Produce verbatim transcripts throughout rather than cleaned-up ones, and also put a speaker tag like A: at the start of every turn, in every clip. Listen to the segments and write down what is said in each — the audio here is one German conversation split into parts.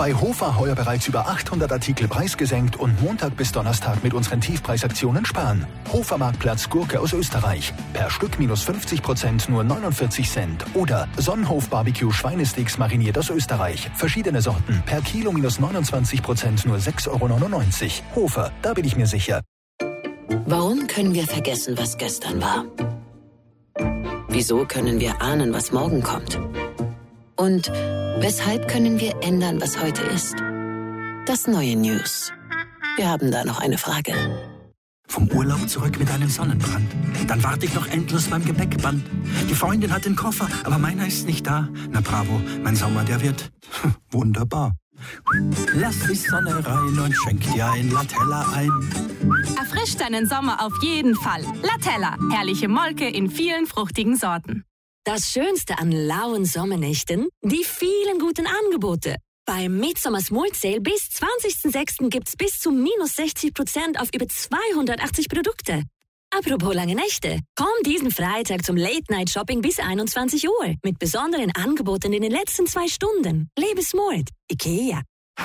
A: Bei Hofer heuer bereits über achthundert Artikel preisgesenkt und Montag bis Donnerstag mit unseren Tiefpreisaktionen sparen. Hofer Marktplatz Gurke aus Österreich. Per Stück minus fünfzig Prozent nur neunundvierzig Cent. Oder Sonnenhof Barbecue Schweinesticks mariniert aus Österreich. Verschiedene Sorten. Per Kilo minus neunundzwanzig Prozent nur sechs Euro neunundneunzig. Hofer, da bin ich mir sicher.
B: Warum können wir vergessen, was gestern war? Wieso können wir ahnen, was morgen kommt? Und weshalb können wir ändern, was heute ist? Das neue News. Wir haben da noch eine Frage.
C: Vom Urlaub zurück mit einem Sonnenbrand. Dann warte ich noch endlos beim Gepäckband. Die Freundin hat den Koffer, aber meiner ist nicht da. Na bravo, mein Sommer, der wird wunderbar. Lass die Sonne rein und schenk dir ein Latella ein.
D: Erfrischt deinen Sommer auf jeden Fall. Latella, herrliche Molke in vielen fruchtigen Sorten.
E: Das Schönste an lauen Sommernächten? Die vielen guten Angebote. Beim Midsommar Smult Sale bis zwanzigsten sechsten gibt's bis zu minus sechzig Prozent auf über zweihundertachtzig Produkte. Apropos lange Nächte, komm diesen Freitag zum Late-Night-Shopping bis einundzwanzig Uhr mit besonderen Angeboten in den letzten zwei Stunden. Lebe Smult, IKEA.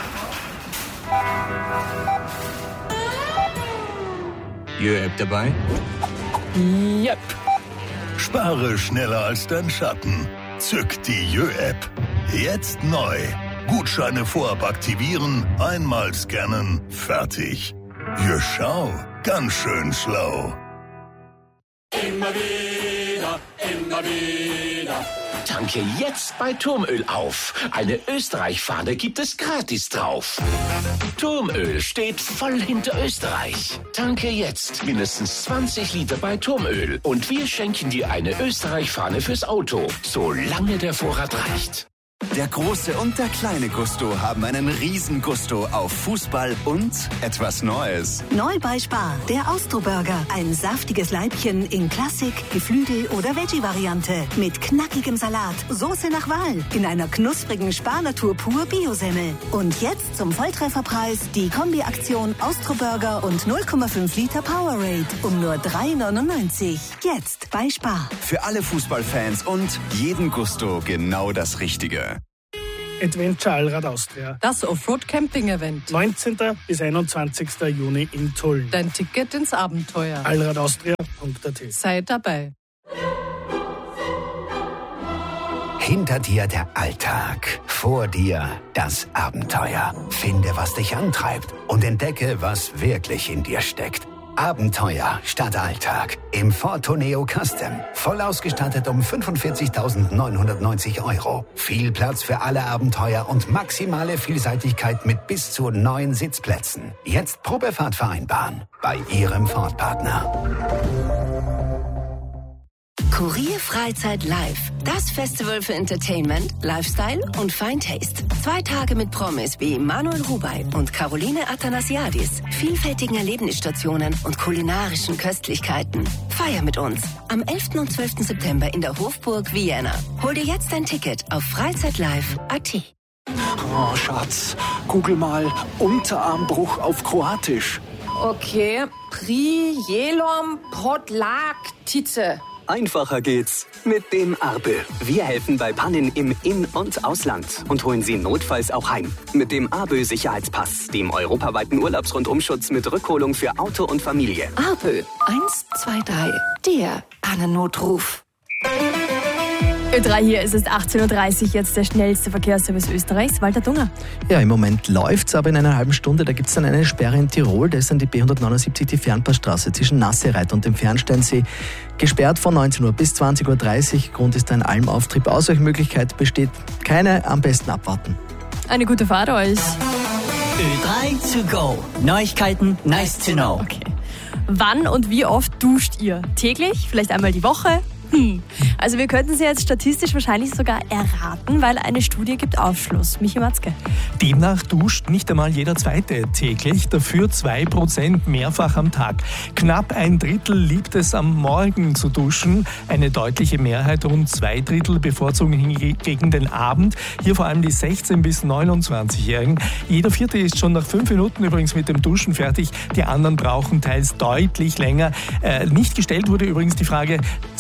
F: Jö-App dabei?
G: Yep.
H: Spare schneller als dein Schatten. Zück die Jö-App. Jetzt neu. Gutscheine vorab aktivieren, einmal scannen, fertig. Jö, schau, ganz schön schlau.
I: Immer wieder, immer wieder.
J: Tanke jetzt bei Turmöl auf. Eine Österreich-Fahne gibt es gratis drauf. Turmöl steht voll hinter Österreich. Tanke jetzt mindestens zwanzig Liter bei Turmöl und wir schenken dir eine Österreich-Fahne fürs Auto, solange der Vorrat reicht.
K: Der große und der kleine Gusto haben einen riesen Gusto auf Fußball und etwas Neues.
L: Neu bei Spar, der Austro-Burger. Ein saftiges Leibchen in Klassik, Geflügel- oder Veggie-Variante. Mit knackigem Salat, Soße nach Wahl, in einer knusprigen Spar-Natur pur Biosemmel. Und jetzt zum Volltrefferpreis die Kombi-Aktion Austro-Burger und null Komma fünf Liter Powerade um nur drei neunundneunzig. Jetzt bei Spar.
K: Für alle Fußballfans und jeden Gusto genau das Richtige.
M: Adventure Allrad Austria.
N: Das Offroad-Camping-Event.
M: neunzehnten bis einundzwanzigsten Juni in Tulln.
N: Dein Ticket ins Abenteuer.
M: allradaustria punkt a t.
N: Sei dabei.
O: Hinter dir der Alltag, vor dir das Abenteuer. Finde, was dich antreibt und entdecke, was wirklich in dir steckt. Abenteuer statt Alltag im Ford Tourneo Custom. Voll ausgestattet um fünfundvierzigtausendneunhundertneunzig Euro. Viel Platz für alle Abenteuer und maximale Vielseitigkeit mit bis zu neun Sitzplätzen. Jetzt Probefahrt vereinbaren bei Ihrem Ford-Partner.
B: Kurier Freizeit Live. Das Festival für Entertainment, Lifestyle und Fine Taste. Zwei Tage mit Promis wie Manuel Rubey und Caroline Athanasiadis, vielfältigen Erlebnisstationen und kulinarischen Köstlichkeiten. Feier mit uns am elften und zwölften September in der Hofburg Vienna. Hol dir jetzt dein Ticket auf freizeitlive punkt a t.
A: Oh, Schatz, google mal Unterarmbruch auf Kroatisch.
P: Okay, Prijelom Podlaktice.
Q: Einfacher geht's mit dem Arbe. Wir helfen bei Pannen im In- und Ausland und holen Sie notfalls auch heim. Mit dem Arbe Sicherheitspass, dem europaweiten Urlaubsrundumschutz mit Rückholung für Auto und Familie.
B: Arbe eins zwei drei, der Pannennotruf.
R: Ö drei, hier ist es achtzehn Uhr dreißig, jetzt der schnellste Verkehrsservice Österreichs, Walter Dunger.
S: Ja, im Moment läuft's, aber in einer halben Stunde, da gibt's dann eine Sperre in Tirol, da ist dann die B hundertneunundsiebzig, die Fernpassstraße zwischen Nassereit und dem Fernsteinsee gesperrt von neunzehn Uhr bis zwanzig Uhr dreißig. Grund ist ein Almauftrieb. Ausweichmöglichkeit besteht keine, am besten abwarten.
R: Eine gute Fahrt euch.
T: Ö drei to go. Neuigkeiten, nice to know.
R: Okay. Wann und wie oft duscht ihr? Täglich? Vielleicht einmal die Woche? Hm. Also wir könnten sie jetzt statistisch wahrscheinlich sogar erraten, weil eine Studie gibt Aufschluss. Michi Matzke.
U: Demnach duscht nicht einmal jeder Zweite täglich, dafür zwei Prozent mehrfach am Tag. Knapp ein Drittel liebt es am Morgen zu duschen. Eine deutliche Mehrheit, rund zwei Drittel, bevorzugen hingegen den Abend. Hier vor allem die sechzehn- bis neunundzwanzigjährigen. Jeder Vierte ist schon nach fünf Minuten übrigens mit dem Duschen fertig. Die anderen brauchen teils deutlich länger. Äh, nicht gestellt wurde übrigens die Frage, sind Sie ein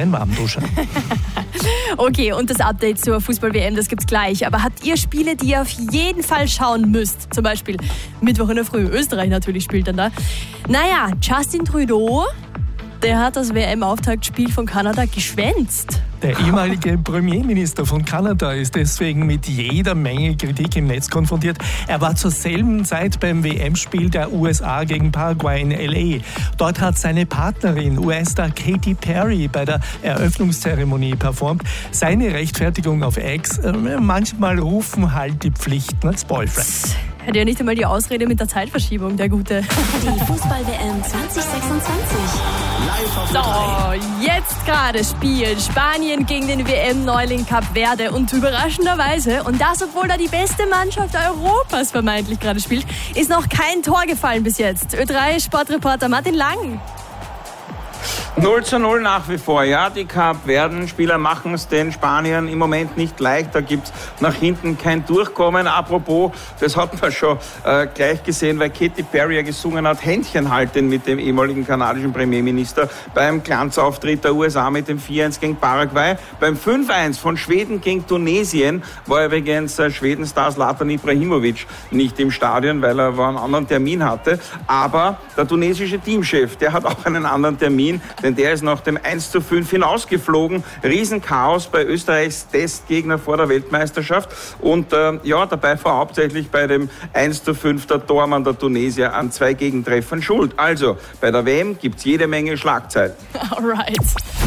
U: ein Warmduscher.
R: Okay, und das Update zur Fußball-W M, das gibt's gleich. Aber habt ihr Spiele, die ihr auf jeden Fall schauen müsst? Zum Beispiel Mittwoch in der Früh. Österreich natürlich spielt dann da. Naja, Justin Trudeau, der hat das W M-Auftaktspiel von Kanada geschwänzt.
U: Der ehemalige Premierminister von Kanada ist deswegen mit jeder Menge Kritik im Netz konfrontiert. Er war zur selben Zeit beim W M-Spiel der U S A gegen Paraguay in L A. Dort hat seine Partnerin, U S-Star Katy Perry, bei der Eröffnungszeremonie performt. Seine Rechtfertigung auf X, äh, manchmal rufen halt die Pflichten als Boyfriend.
R: Hat ja nicht einmal die Ausrede mit der Zeitverschiebung, der Gute.
E: Die Fußball-W M zwanzig sechsundzwanzig.
R: So, jetzt gerade spielt Spanien gegen den W M-Neuling Kap Verde und überraschenderweise, und das obwohl da die beste Mannschaft Europas vermeintlich gerade spielt, ist noch kein Tor gefallen bis jetzt. Ö drei Sportreporter Martin Lang.
C: null zu null nach wie vor, ja, die Kap-Verden-Spieler machen es den Spaniern im Moment nicht leicht, da gibt es nach hinten kein Durchkommen. Apropos, das hat man schon äh, gleich gesehen, weil Katy Perry ja gesungen hat, Händchen halten mit dem ehemaligen kanadischen Premierminister beim Glanzauftritt der U S A mit dem vier eins gegen Paraguay. Beim fünf eins von Schweden gegen Tunesien war übrigens äh, Schwedenstar Zlatan Ibrahimovic nicht im Stadion, weil er einen anderen Termin hatte, aber der tunesische Teamchef, der hat auch einen anderen Termin, denn der ist nach dem eins zu fünf hinausgeflogen. Riesenchaos bei Österreichs Testgegner vor der Weltmeisterschaft. Und äh, ja, dabei war hauptsächlich bei dem eins zu fünf der Tormann der Tunesier an zwei Gegentreffern schuld. Also, bei der W M gibt es jede Menge Schlagzeilen.
R: Alright.